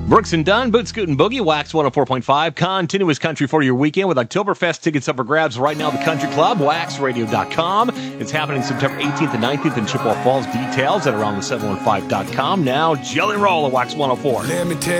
Brooks and Dunn, Boot Scoot and Boogie, Wax 104.5. Continuous country for your weekend with Oktoberfest tickets up for grabs right now at the Country Club, waxradio.com. It's happening September 18th and 19th in Chippewa Falls. Details at around the715.com. Now, Jelly Roll at Wax 104. Let me tell